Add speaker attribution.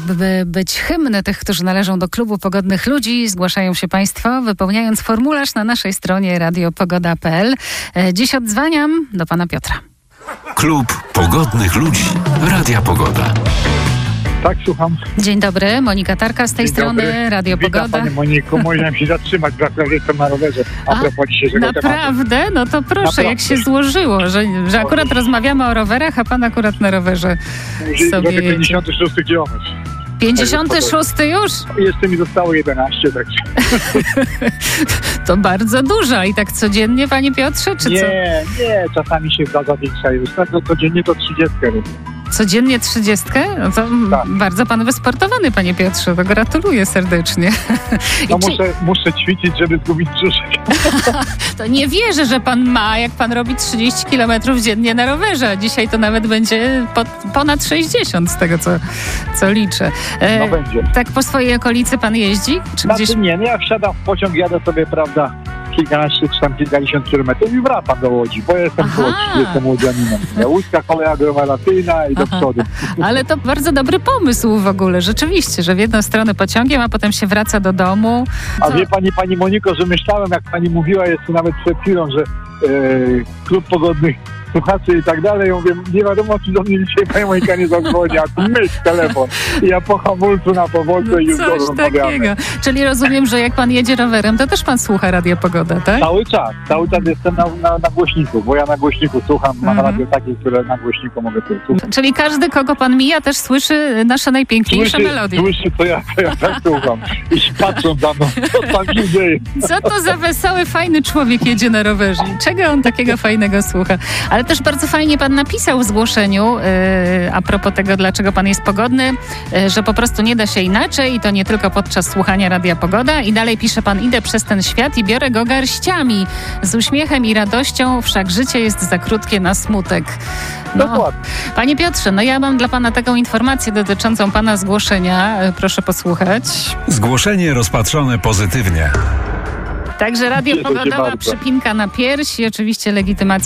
Speaker 1: być hymny tych, którzy należą do klubu Pogodnych Ludzi. Zgłaszają się Państwo, wypełniając formularz na naszej stronie radiopogoda.pl. Dziś odzwaniam do pana Piotra.
Speaker 2: Klub Pogodnych Ludzi. Radia Pogoda.
Speaker 3: Tak, słucham.
Speaker 1: Dzień dobry, Monika Tarka z tej strony, Radio Pogoda.
Speaker 3: Witam Pani Moniko, musiałem się zatrzymać, dlatego że jestem na rowerze. A propos dzisiejszego
Speaker 1: naprawdę?
Speaker 3: tematu.
Speaker 1: No to proszę, naprawdę. Jak się złożyło, że akurat rozmawiamy o rowerach, a pan akurat na rowerze sobie jedzie.
Speaker 3: 56 kilometr.
Speaker 1: 56 już?
Speaker 3: Jeszcze mi zostało 11, tak.
Speaker 1: To bardzo dużo. I tak codziennie, panie Piotrze, czy
Speaker 3: nie,
Speaker 1: co?
Speaker 3: Nie, czasami się zdarza większa już. Tak, no codziennie to 30 robię.
Speaker 1: Codziennie 30? No to tak. Bardzo pan wysportowany, panie Piotrze. To gratuluję serdecznie.
Speaker 3: No muszę ćwiczyć, żeby zgubić brzuszek.
Speaker 1: To nie wierzę, że pan ma, jak pan robi 30 kilometrów dziennie na rowerze. Dzisiaj to nawet będzie ponad 60 z tego, co liczę.
Speaker 3: No będzie.
Speaker 1: Tak po swojej okolicy pan jeździ? Czy gdzieś...
Speaker 3: Nie, ja wsiadam w pociąg, jadę sobie, prawda, kilkanaście czy tam kilkadziesiąt kilometrów i wracam do Łodzi, bo jestem w Łodzi, jestem łodzianinem. Łódzka kolej aglomeracyjna i do przodu.
Speaker 1: Ale to bardzo dobry pomysł w ogóle, rzeczywiście, że w jedną stronę pociągiem, a potem się wraca do domu.
Speaker 3: A wie pani Moniko, że myślałem, jak pani mówiła jeszcze nawet przed chwilą, że klub pogodnych słuchaczy i tak dalej, ja mówię, nie wiadomo, czy do mnie dzisiaj pani Monika nie zadzwoni, a tu myśl telefon. I ja po hamulcu na powolce i już
Speaker 1: takiego. Czyli rozumiem, że jak pan jedzie rowerem, to też pan słucha Radio Pogoda, tak?
Speaker 3: Cały czas jestem na głośniku, bo ja na głośniku słucham, mam radio takie, które na głośniku mogę słuchać.
Speaker 1: Czyli każdy, kogo pan mija, też słyszy nasze najpiękniejsze melodie.
Speaker 3: Słyszy, to ja tak słucham. I patrzą za mną, co tam się dzieje.
Speaker 1: Co to za wesoły, fajny człowiek jedzie na rowerze? Czego on takiego fajnego słucha? Ale też bardzo fajnie pan napisał w zgłoszeniu a propos tego, dlaczego pan jest pogodny, że po prostu nie da się inaczej i to nie tylko podczas słuchania Radia Pogoda. I dalej pisze pan, idę przez ten świat i biorę go garściami. Z uśmiechem i radością, wszak życie jest za krótkie na smutek. No, panie Piotrze, ja mam dla pana taką informację dotyczącą pana zgłoszenia. Proszę posłuchać.
Speaker 2: Zgłoszenie rozpatrzone pozytywnie.
Speaker 1: Także Radio Pogodowa, przypinka na pierś i oczywiście legitymacja